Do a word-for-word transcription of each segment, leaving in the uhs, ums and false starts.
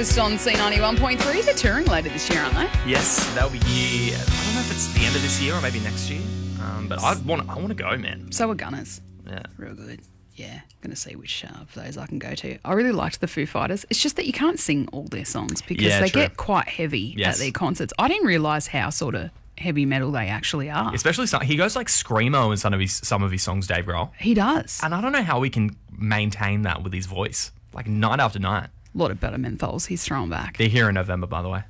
Breakfast on C ninety-one point three. They're touring later this year, aren't they? Yes, that'll be year. I don't know if it's the end of this year or maybe next year. Um, but I want I want to go, man. So are Gunners. Yeah. Real good. Yeah, going to see which uh, of those I can go to. I really liked the Foo Fighters. It's just that you can't sing all their songs because Yeah, they true. get quite heavy Yes. at their concerts. I didn't realise how sort of heavy metal they actually are. Especially some, he goes like screamo in some of his some of his songs, Dave Grohl. He does. And I don't know how we can maintain that with his voice, like night after night. A lot of better menthols he's throwing back. They're here in November, by the way.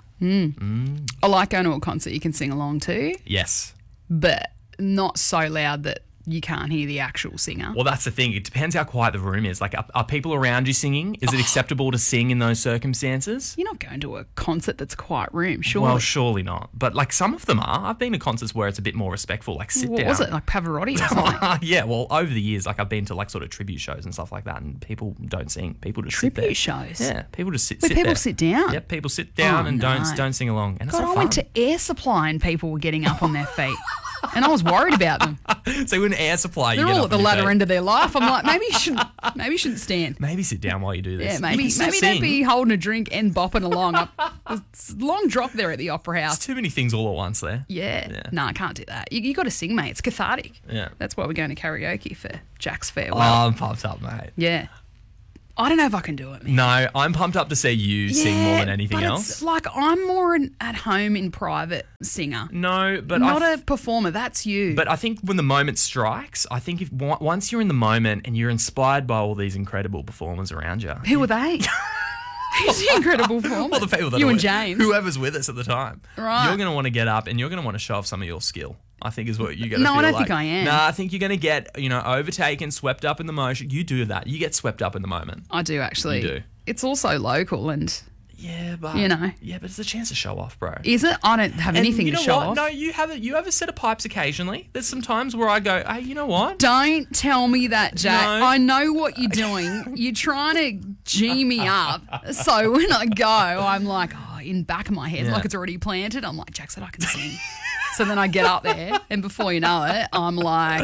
I like going to a concert you can sing along to, Yes. but not so loud that you can't hear the actual singer. Well, that's the thing. It depends how quiet the room is. Like, are, are people around you singing? Is it acceptable to sing in those circumstances? You're not going to a concert that's a quiet room, surely. Well, surely not. But like some of them are. I've been to concerts where it's a bit more respectful, like sit what down. was it, like Pavarotti or something? Yeah, well, over the years, like I've been to like sort of tribute shows and stuff like that, and people don't sing. People just sit there. Tribute shows? Yeah, people just sit. Where sit people there. sit down? Yep, people sit down Oh, and don't no. don't sing along, and it's God, not I fun. went to Air Supply and people were getting up on their feet. And I was worried about them. So when Air Supply, you They're get all up at the on your ladder feet. end of their life. I'm like, maybe you shouldn't, maybe you shouldn't stand. Maybe sit down while you do this. Yeah, You maybe can still maybe sing. don't be holding a drink and bopping along. It's a long drop there at the Opera There's House. too many things all at once there. Yeah. Yeah. No, I can't do that. You, you got to sing, mate. It's cathartic. Yeah. That's why we're going to karaoke for Jack's farewell. Oh, I'm pumped up, mate. Yeah. I don't know if I can do it, man. No, I'm pumped up to see you sing more than anything but else. It's like I'm more an at home in private singer. No, but Not I a performer. That's you. But I think when the moment strikes, I think if on- once you're in the moment and you're inspired by all these incredible performers around you, Who are they? Who's the incredible performer? well, the people that you are and with- James. whoever's with us at the time, Right. you're going to want to get up and you're going to want to show off some of your skill. I think is what you're going to No, I feel don't like. think I am. No, I think you're going to get, you know, overtaken, swept up in the motion. You do that. You get swept up in the moment. I do actually. You do. It's also local, and Yeah, but You know. yeah, but it's a chance to show off, bro. is it? I don't have And anything you to know show what? off. No, you have a you have a set of pipes occasionally. There's some times where I go, hey, you know what? Don't tell me that, Jack. No. I know what you're doing. You're trying to G me up. So when I go, I'm like, oh, in back of my head, Yeah. like it's already planted. I'm like, Jack said I can sing. So then I get up there, and before you know it, I'm like,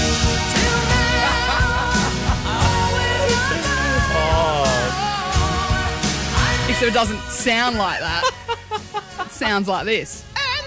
except it doesn't sound like that. It sounds like this.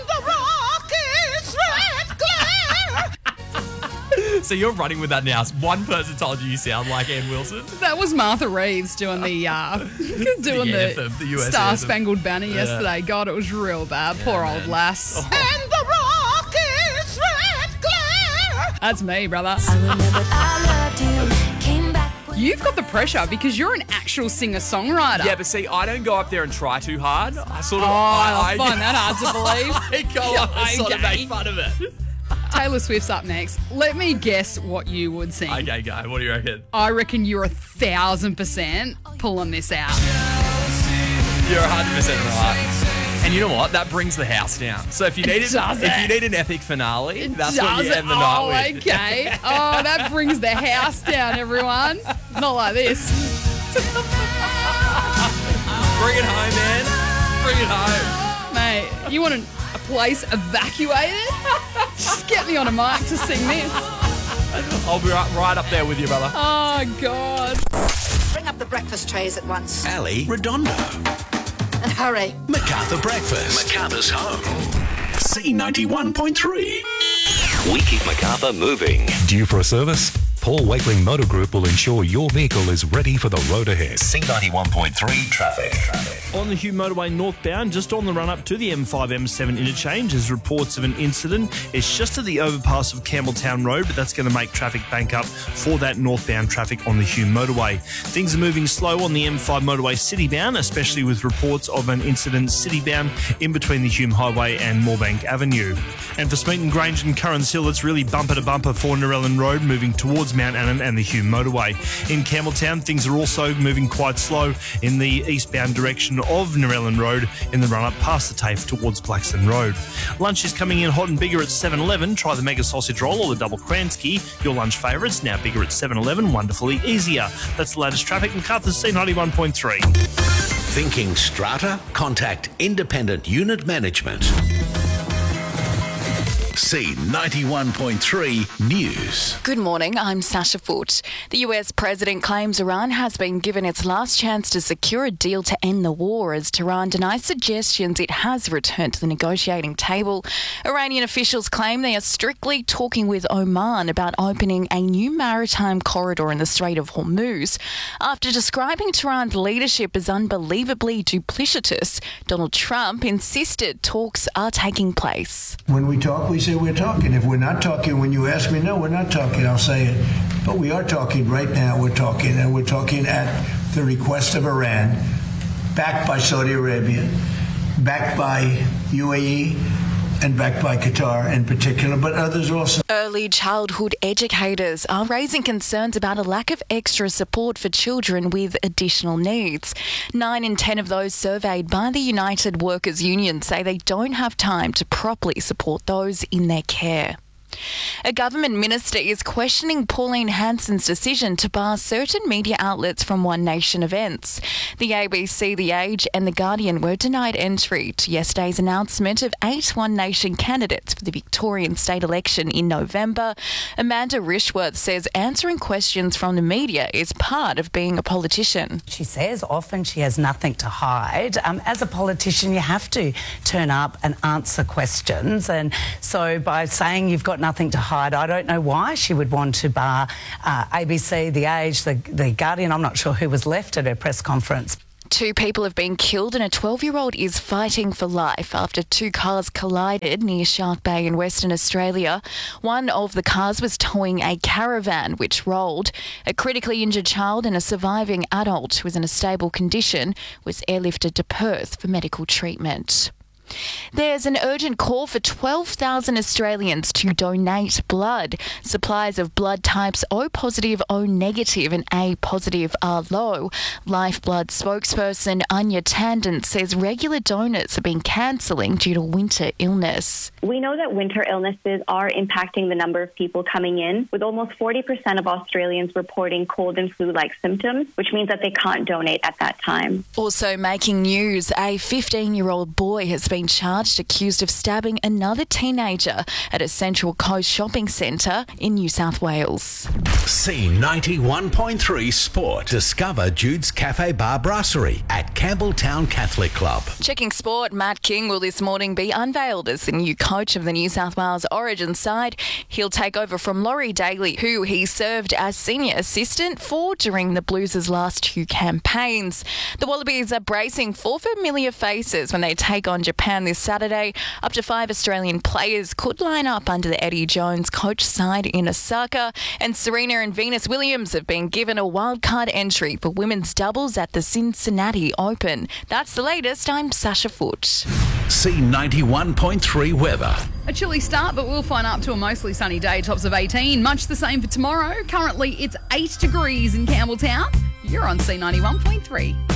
So you're running with that now. One person told you you sound like Ann Wilson. That was Martha Reeves doing the uh, doing The the, anthem, the U S Star anthem. Spangled Banner yesterday. God, it was real bad. Poor old man. lass. Oh. And the rock is red glare. That's me, brother. I remembered I loved you. Came back when You've got the pressure because you're an actual singer-songwriter. Yeah, but see, I don't go up there and try too hard. I sort of, Oh, I, I find that hard to believe. I go up and sort of Okay. make fun of it. Taylor Swift's up next. Let me guess what you would sing. Okay, go. What do you reckon? I reckon you're a thousand percent pulling this out. You're one hundred percent right. And you know what? That brings the house down. So if you need it, does if it. you need an epic finale, that's what Does you it? end the Oh, night with. okay. Oh, that brings the house down, everyone. Not like this. Bring it home, man. Bring it home. Mate, you want a, a place evacuated? Just get me on a mic to sing this. I'll be right, right up there with you, brother. Oh, God. Bring up the breakfast trays at once. Ali Redondo. And hurry. MacArthur Breakfast. MacArthur's home. C ninety-one point three. We keep MacArthur moving. Due for a service? Paul Wakeling Motor Group will ensure your vehicle is ready for the road ahead. C ninety-one point three traffic. On the Hugh Motorway northbound, just on the run-up to the M five M seven interchange, there's reports of an incident. It's just at the overpass of Campbelltown Road, but that's going to make traffic bank up for that northbound traffic on the Hugh Motorway. Things are moving slow on the M five Motorway citybound, especially with reports of an incident citybound in between the Hume Highway and Moorebank Avenue. And for Smeaton Grange and Currans Hill, it's really bumper to bumper for Narellan Road, moving towards Mount Annan and the Hume Motorway. In Campbelltown, things are also moving quite slow in the eastbound direction of Narellan Road in the run-up past the TAFE towards Blackstone Road. Lunch is coming in hot and bigger at seven eleven. Try the Mega Sausage Roll or the Double Kransky. Your lunch favourites, now bigger at seven eleven, wonderfully easier. That's the latest traffic. MacArthur's C ninety-one point three. Thinking strata? Contact Independent Unit Management. C ninety-one point three News. Good morning, I'm Sasha Foote. The U S president claims Iran has been given its last chance to secure a deal to end the war as Tehran denies suggestions it has returned to the negotiating table. Iranian officials claim they are strictly talking with Oman about opening a new maritime corridor in the Strait of Hormuz. After describing Tehran's leadership as unbelievably duplicitous, Donald Trump insisted talks are taking place. When we talk, we say we're talking. If we're not talking, when you ask me, no, we're not talking, I'll say it. But we are talking right now. We're talking, and we're talking at the request of Iran, backed by Saudi Arabia, backed by U A E, and backed by Qatar in particular, but others also. Early childhood educators are raising concerns about a lack of extra support for children with additional needs. Nine in ten of those surveyed by the United Workers Union say they don't have time to properly support those in their care. A government minister is questioning Pauline Hanson's decision to bar certain media outlets from One Nation events. The A B C, The Age and The Guardian were denied entry to yesterday's announcement of eight One Nation candidates for the Victorian state election in November. Amanda Rishworth says answering questions from the media is part of being a politician. She says often she has nothing to hide. Um, as a politician, you have to turn up and answer questions. And so by saying you've got nothing to hide, I don't know why she would want to bar uh, A B C, The Age, the, the Guardian. I'm not sure who was left at her press conference. Two people have been killed and a twelve-year-old is fighting for life after two cars collided near Shark Bay in Western Australia. One of the cars was towing a caravan which rolled. A critically injured child and a surviving adult who was in a stable condition was airlifted to Perth for medical treatment. There's an urgent call for twelve thousand Australians to donate blood. Supplies of blood types O positive, O negative and A positive are low. Lifeblood spokesperson Anya Tandon says regular donors have been cancelling due to winter illness. We know that winter illnesses are impacting the number of people coming in, with almost forty percent of Australians reporting cold and flu-like symptoms, which means that they can't donate at that time. Also making news, a fifteen-year-old boy has been charged accused of stabbing another teenager at a Central Coast shopping centre in New South Wales. C ninety-one point three Sport. Discover Jude's Cafe Bar Brasserie at Campbelltown Catholic Club. Checking sport, Matt King will this morning be unveiled as the new coach of the New South Wales Origin side. He'll take over from Laurie Daly, who he served as senior assistant for during the Blues' last two campaigns. The Wallabies are bracing for familiar faces when they take on Japan this Saturday. Up to five Australian players could line up under the Eddie Jones coach side in Osaka, and Serena and Venus Williams have been given a wildcard entry for women's doubles at the Cincinnati Open. That's the latest. I'm Sasha Foote. C ninety-one point three weather. A chilly start, but we'll find up to a mostly sunny day, tops of eighteen. Much the same for tomorrow. Currently, it's eight degrees in Campbelltown. You're on C ninety-one point three.